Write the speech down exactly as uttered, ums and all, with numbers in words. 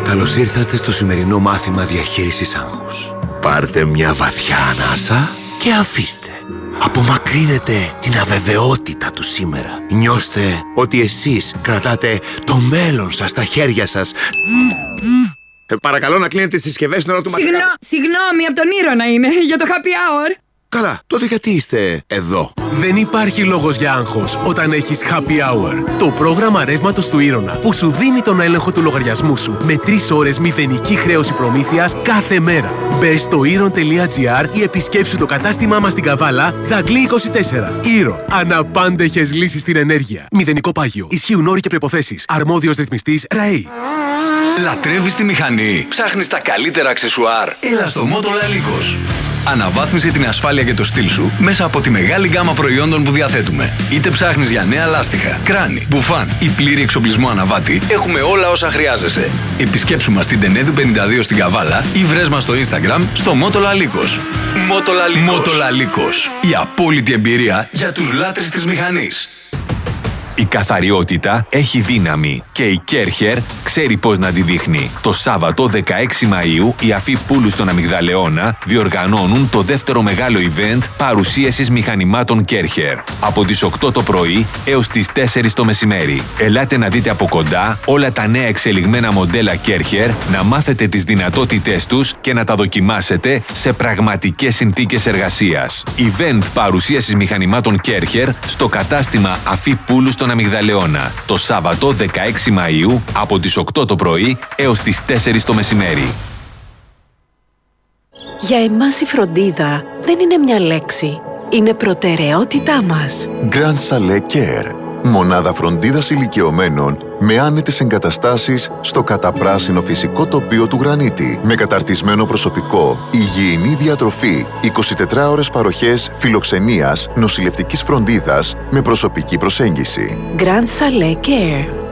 Καλώς ήρθατε στο σημερινό μάθημα διαχείρισης άγχους. Πάρτε μια βαθιά ανάσα και αφήστε. Απομακρύνετε την αβεβαιότητα του σήμερα. Νιώστε ότι εσείς κρατάτε το μέλλον σας στα χέρια σας. Ε, παρακαλώ να κλείνετε τις συσκευές στην ώρα του μαθήματος. Συγνώ, συγγνώμη, από τον Ήρωνα είναι, για το happy hour. Καλά, τότε γιατί είστε εδώ? Δεν υπάρχει λόγος για άγχος όταν έχεις Happy Hour. Το πρόγραμμα ρεύματος του Ήρωνα που σου δίνει τον έλεγχο του λογαριασμού σου με τρεις ώρες μηδενική χρέωση προμήθειας κάθε μέρα. Μπες στο ήρων τελεία τζι άρ ή επισκέψου το κατάστημά μας στην Καβάλα, Δαγκλή είκοσι τέσσερα. Ήρων. Αναπάντεχες λύσεις στην ενέργεια. Μηδενικό πάγιο. Ισχύουν όροι και προϋποθέσεις. Αρμόδιος ρυθμιστής ΡΑΕΗ. Λατρεύεις τη μηχανή? Ψάχνεις τα καλύτερα αξεσουάρ? Έλα στο Motola Lycos. Αναβάθμισε την ασφάλεια και το στυλ σου μέσα από τη μεγάλη γκάμα προϊόντων που διαθέτουμε. Είτε ψάχνεις για νέα λάστιχα, κράνη, μπουφάν ή πλήρη εξοπλισμό αναβάτη, έχουμε όλα όσα χρειάζεσαι. Επισκέψου μας στην Τενέδου πενήντα δύο στην Καβάλα ή βρες μας στο Instagram στο Motola Lycos. Motola Lycos. Motola Lycos. Η απόλυτη εμπειρία για τους λάτρεις της μηχανής. Η καθαριότητα έχει δύναμη και η Κέρχερ ξέρει πώς να τη δείχνει. Το Σάββατο δεκαέξι Μαΐου οι Αφή Πούλου στον Αμυγδαλεώνα διοργανώνουν το δεύτερο μεγάλο event παρουσίασης μηχανημάτων Κέρχερ. Από τις οκτώ το πρωί έως τις τέσσερις το μεσημέρι. Ελάτε να δείτε από κοντά όλα τα νέα εξελιγμένα μοντέλα Κέρχερ, να μάθετε τις δυνατότητές τους και να τα δοκιμάσετε σε πραγματικές συνθήκες εργασίας. Event παρουσίασης μηχανημάτων Κέρχερ στο κατάστημα Αφή Πούλου στον Αμυγδαλεώνα. Το Σάββατο δεκαέξι Μαΐου από τις οκτώ το πρωί έως τις τέσσερις το μεσημέρι. Για εμάς η φροντίδα δεν είναι μια λέξη. Είναι προτεραιότητά μας. Grand Chalet Care. Μονάδα φροντίδας ηλικιωμένων με άνετες εγκαταστάσεις στο καταπράσινο φυσικό τοπίο του Γρανίτη. Με καταρτισμένο προσωπικό, υγιεινή διατροφή, είκοσι τέσσερις ώρες παροχές φιλοξενίας, νοσηλευτικής φροντίδας με προσωπική προσέγγιση. Grand Chalet Care.